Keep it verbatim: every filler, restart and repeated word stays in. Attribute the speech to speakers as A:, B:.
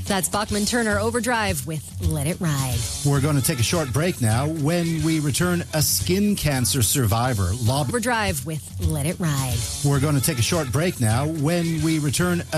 A: That's Bachman Turner Overdrive with Let It Ride.
B: We're going to take a short break now. When we return, a skin cancer survivor lob-
A: Overdrive with Let It Ride.
B: We're going to take a short break now. When we return, a